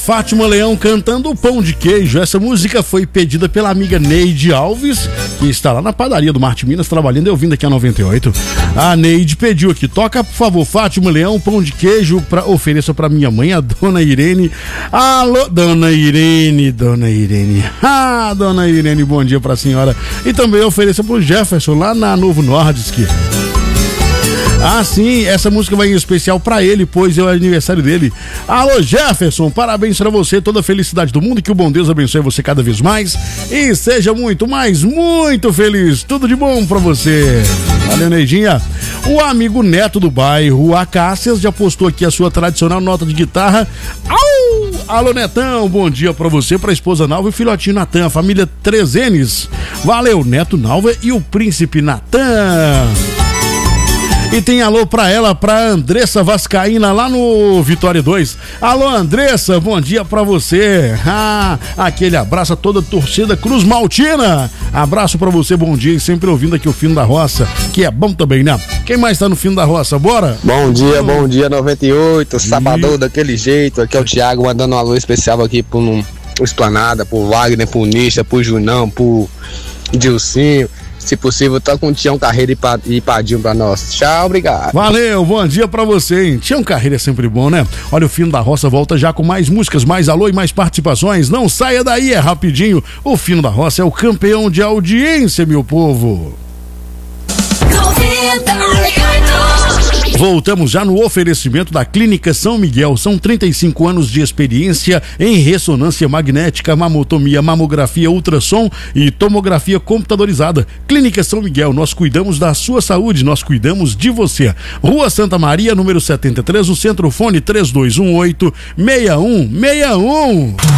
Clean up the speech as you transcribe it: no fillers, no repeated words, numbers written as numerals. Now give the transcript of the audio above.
Fátima Leão cantando Pão de Queijo. Essa música foi pedida pela amiga Neide Alves, que está lá na padaria do Marte Minas trabalhando e ouvindo aqui a 98. A Neide pediu aqui: toca por favor Fátima Leão, Pão de Queijo, ofereça pra minha mãe, a dona Irene. Alô, dona Irene. Ah, dona Irene, bom dia pra senhora. E também ofereça pro Jefferson lá na Novo Nordisk. Ah, sim, essa música vai em especial pra ele, pois é o aniversário dele. Alô, Jefferson, parabéns pra você, toda a felicidade do mundo e que o bom Deus abençoe você cada vez mais e seja muito, mas muito feliz. Tudo de bom pra você. Valeu, Neidinha. O amigo Neto do bairro, a Cássias, já postou aqui a sua tradicional nota de guitarra. Au! Alô, Netão, bom dia pra você, pra esposa Nalva e o filhotinho Natan, a família 3Ns. Valeu, Neto Nalva e o príncipe Natan. E tem alô pra ela, pra Andressa Vascaína, lá no Vitória 2. Alô, Andressa, bom dia pra você. Ah, aquele abraço a toda a torcida Cruz Maltina. Abraço pra você, bom dia, e sempre ouvindo aqui o Fino da Roça, que é bom também, né? Quem mais tá no Fino da Roça, bora? Bom dia, 98, sabadão daquele jeito. Aqui é o Thiago, mandando um alô especial aqui pro Esplanada, pro Wagner, pro Nisha, pro Junão, pro Dilcinho. Se possível, toca um Tião Carreira e Padinho pra nós. Tchau, obrigado. Valeu, bom dia pra você, hein? Tião Carreira é sempre bom, né? Olha, o Fino da Roça volta já com mais músicas, mais alô e mais participações. Não saia daí, é rapidinho. O Fino da Roça é o campeão de audiência, meu povo. Voltamos já no oferecimento da Clínica São Miguel. São 35 anos de experiência em ressonância magnética, mamotomia, mamografia, ultrassom e tomografia computadorizada. Clínica São Miguel, nós cuidamos da sua saúde, nós cuidamos de você. Rua Santa Maria, número 73, no Centro, fone 3218-6161.